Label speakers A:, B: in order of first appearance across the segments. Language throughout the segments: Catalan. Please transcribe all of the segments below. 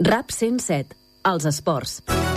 A: RAP 107, els esports.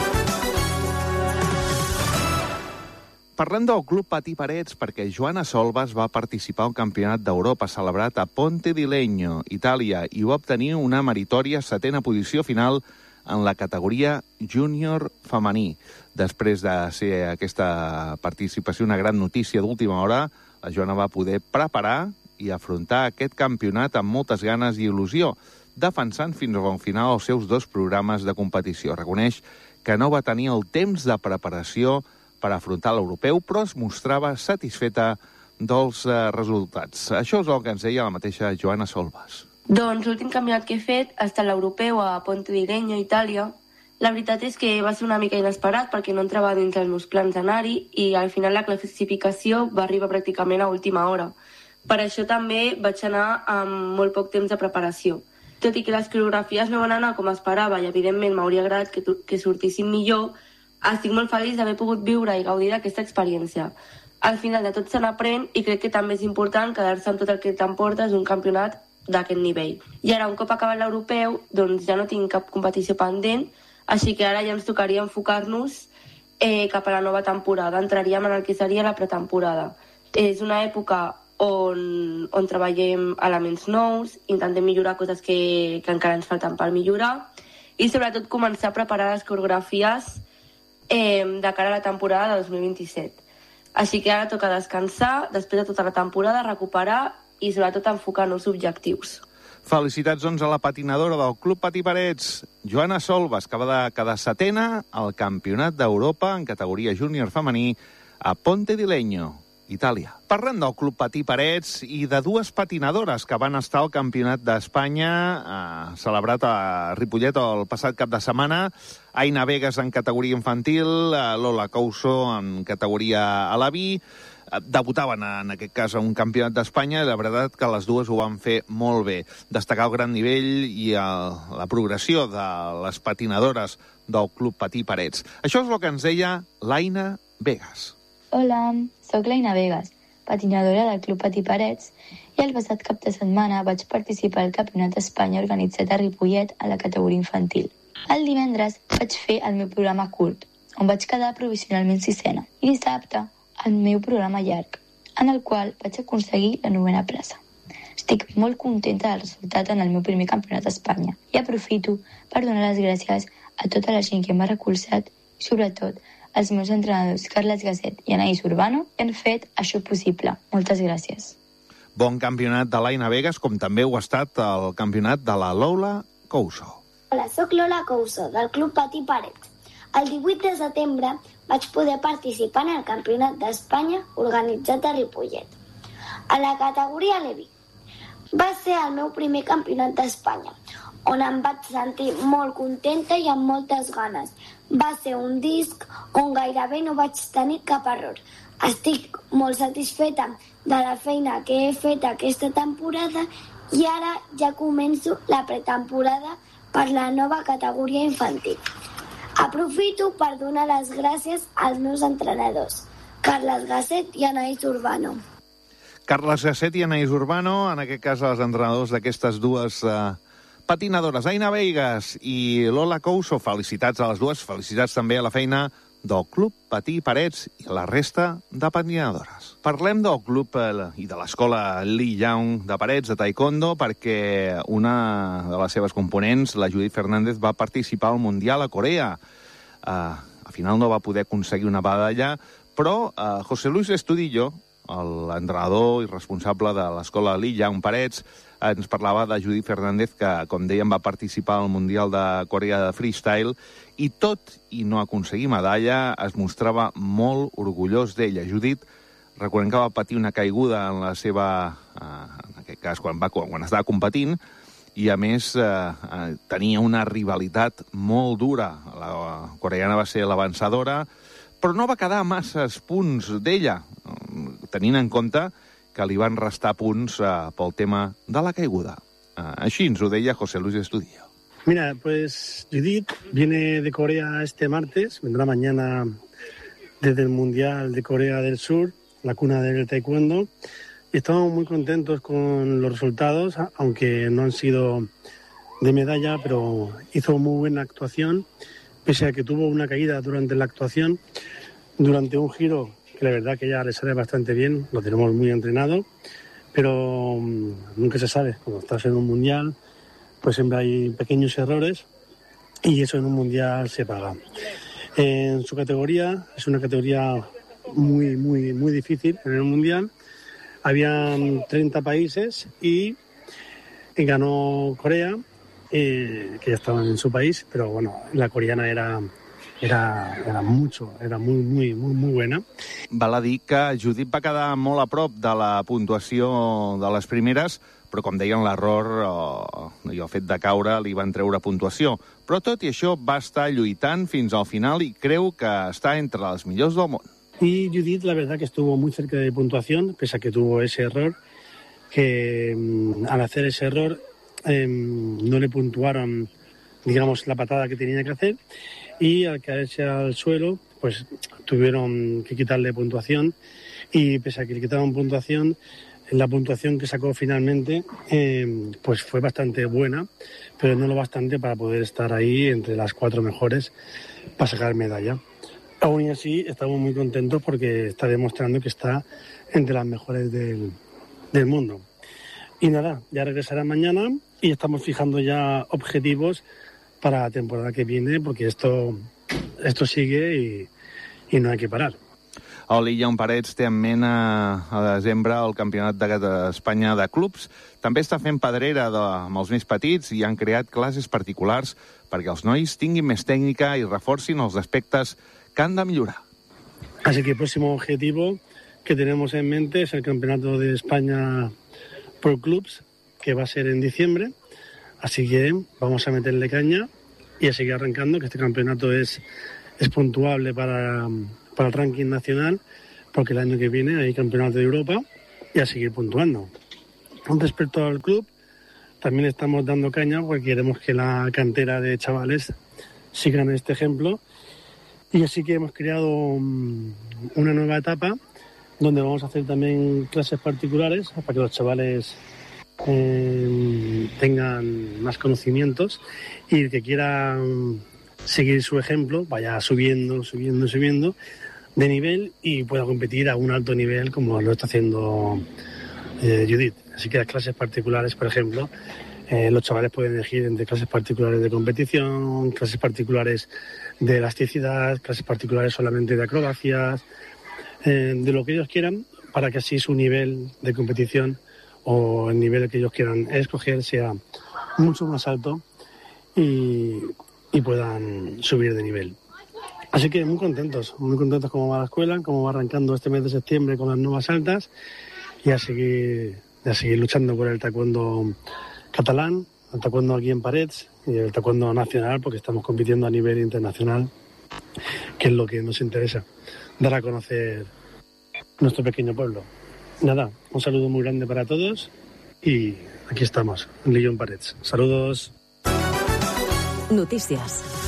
B: Parlem del Club Patí Parets perquè Joana Solbas va participar al Campionat d'Europa celebrat a Ponte di Legno, Itàlia, i va obtenir una meritòria 7ª posició final en la categoria júnior femení. Després de ser aquesta participació una gran notícia d'última hora, la Joana va poder preparar i afrontar aquest campionat amb moltes ganes i il·lusió, defensant fins al final els seus 2 programes de competició. Reconeix que no va tenir el temps de preparació per afrontar l'europeu, però es mostrava satisfeta dels resultats. Això és el que ens deia la mateixa Joana Solbas.
C: Doncs l'últim campionat que he fet ha estat l'europeu a Ponte di Legno, Itàlia. La veritat és que va ser una mica inesperat perquè no entrava dins els meus plans d'anar-hi i al final la classificació va arribar pràcticament a última hora. Per això també vaig anar amb molt poc temps de preparació. Tot i que les coreografies no van anar com esperava i evidentment m'hauria agradat que sortissin millor, estic molt feliç d'haver pogut viure i gaudir d'aquesta experiència. Al final de tot se n'aprèn i crec que també és important quedar-se amb tot el que t'emportes un campionat d'aquest nivell. I ara, un cop acabat l'europeu, doncs ja no tinc cap competició pendent, així que ara ja ens tocaria enfocar-nos cap a la nova temporada. Entraríem en el que seria la pretemporada. És una època on treballem elements nous, intentem millorar coses que encara ens falten per millorar i sobretot començar a preparar les coreografies de cara a la temporada de 2027. Així que ara toca descansar, després de tota la temporada, recuperar i sobretot enfocar nous objectius.
B: Felicitats, doncs, a la patinadora del Club Patí Parets, Joana Solbas, que va de quedar 7ª al Campionat d'Europa en categoria júnior femení a Ponte di Legno, Itàlia. Parlem del Club Patí Parets i de 2 patinadores que van estar al Campionat d'Espanya celebrat a Ripollet el passat cap de setmana. Aina Vegas en categoria infantil, Lola Couso en categoria Alaví. Debutaven en aquest cas a un Campionat d'Espanya i la veritat que les dues ho van fer molt bé. Destacar el gran nivell i la progressió de les patinadores del Club Patí Parets. Això és el que ens deia l'Aina Vegas.
D: Hola, sóc l'Aina Vegas, patinadora del Club Patí Parets, i el passat cap de setmana vaig participar al Campionat d'Espanya organitzat a Ripollet a la categoria infantil. El divendres vaig fer el meu programa curt, on vaig quedar provisionalment 6ena, i dissabte el meu programa llarg, en el qual vaig aconseguir la 9ª plaça. Estic molt contenta del resultat en el meu primer Campionat d'Espanya i aprofito per donar les gràcies a tota la gent que m'ha recolzat i, sobretot, els meus entrenadors Carles Gasset i Anaïs Urbano han fet això possible. Moltes gràcies.
B: Bon campionat de l'Aina Vegas, com també ho ha estat el campionat de la Lola Couso.
E: Hola, sóc Lola Couso, del Club Patí Parets. El 18 de setembre vaig poder participar en el Campionat d'Espanya organitzat a Ripollet, a la categoria Levi. Va ser el meu primer campionat d'Espanya, on em vaig sentir molt contenta i amb moltes ganes. Va ser un disc on gairebé no vaig tenir cap error. Estic molt satisfeta de la feina que he fet aquesta temporada i ara ja començo la pretemporada per la nova categoria infantil. Aprofito per donar les gràcies als meus entrenadors, Carles Gasset i Anaïs Urbano.
B: Carles Gasset i Anaïs Urbano, en aquest cas els entrenadors d'aquestes dues patinadores, Aina Vegas i Lola Couso. Felicitats a les dues, felicitats també a la feina del Club Patí Parets i a la resta de patinadores. Parlem del club i de l'escola Li Young de Parets, de taekwondo, perquè una de les seves components, la Judit Fernández, va participar al Mundial a Corea. Al final no va poder aconseguir una medalla, però José Luis Estudillo, l'entrenador i responsable de l'escola Li Young Parets, ens parlava de Judit Fernández, que, com dèiem, va participar al Mundial de Corea de Freestyle, i tot i no aconseguir medalla, es mostrava molt orgullós d'ella. Judit, recordem que va patir una caiguda en la seva... en aquest cas, quan estava competint, i, a més, tenia una rivalitat molt dura. La coreana va ser l'avançadora, però no va quedar masses punts d'ella, tenint en compte que li van restar punts pel tema de la caiguda. Així ens ho deia José Luis Estudillo.
F: Mira, pues Judith viene de Corea este martes, vendrá mañana desde el Mundial de Corea del Sur, la cuna del taekwondo, y estamos muy contentos con los resultados, aunque no han sido de medalla, pero hizo muy buena actuación, pese a que tuvo una caída durante la actuación, durante un giro que la verdad que ya le sale bastante bien, lo tenemos muy entrenado, pero nunca se sabe, cuando estás en un mundial, pues siempre hay pequeños errores y eso en un mundial se paga. En su categoría, es una categoría muy, muy, muy difícil en el mundial, habían 30 países y ganó Corea, que ya estaban en su país, pero bueno, la coreana era muy buena.
B: Val a dir que Judit va quedar molt a prop de la puntuació de les primeres, però com deien, l'error i el fet de caure li van treure puntuació. Però tot i això va estar lluitant fins al final i creu que està entre les millors del món.
F: Y Judit, la verdad que estuvo muy cerca de puntuación, pese a que tuvo ese error, que al hacer ese error no le puntuaron, digamos, la patada que tenía que hacer, y al caerse al suelo, pues tuvieron que quitarle puntuación, y pese a que le quitaron puntuación, la puntuación que sacó finalmente pues fue bastante buena, pero no lo bastante para poder estar ahí entre las 4 mejores para sacar medalla. Aún así, estamos muy contentos porque está demostrando que está entre las mejores del mundo. Y nada, ya regresará mañana y estamos fijando ya objetivos para la temporada que viene, porque esto sigue y no hay que parar.
B: El Leon Parets té en ment a desembre el Campionat d'Espanya de clubs. També està fent pedrera amb els més petits i han creat classes particulars perquè els nois tinguin més tècnica i reforcin els aspectes que han de millorar.
F: Así que el próximo objetivo que tenemos en mente es el Campeonato de España por clubs, que va a ser en diciembre. Así que vamos a meterle caña y a seguir arrancando, que este campeonato es puntuable para el ranking nacional, porque el año que viene hay Campeonato de Europa, y a seguir puntuando. Con respecto al club, también estamos dando caña porque queremos que la cantera de chavales sigan este ejemplo, y así que hemos creado una nueva etapa donde vamos a hacer también clases particulares para que los chavales tengan más conocimientos, y el que quiera seguir su ejemplo vaya subiendo de nivel y pueda competir a un alto nivel como lo está haciendo Judit. Así que las clases particulares, por ejemplo, los chavales pueden elegir entre clases particulares de competición, clases particulares de elasticidad, clases particulares solamente de acrobacias, de lo que ellos quieran, para que así su nivel de competición o el nivel que ellos quieran escoger sea mucho más alto y puedan subir de nivel. Así que muy contentos cómo va la escuela, cómo va arrancando este mes de septiembre con las nuevas altas, y a seguir luchando por el taekwondo catalán, el taekwondo aquí en Parets y el taekwondo nacional, porque estamos compitiendo a nivel internacional, que es lo que nos interesa, dar a conocer nuestro pequeño pueblo. Nada, un saludo muy grande para todos y aquí estamos, en Leon Parets. Saludos.
A: Notícies.